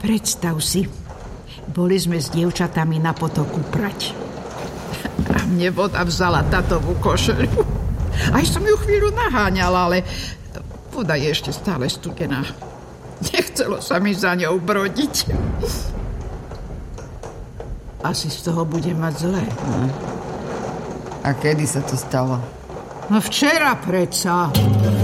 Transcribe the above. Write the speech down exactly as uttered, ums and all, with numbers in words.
Predstav si, boli sme s dievčatami na potoku prať. A mne voda vzala tatovú košeľu. Aj som ju chvíľu naháňala, ale voda je ešte stále studená. Nechcelo sa mi za ňou brodiť. Asi z toho bude mať zle. Hm. A kedy sa to stalo? No včera predsa.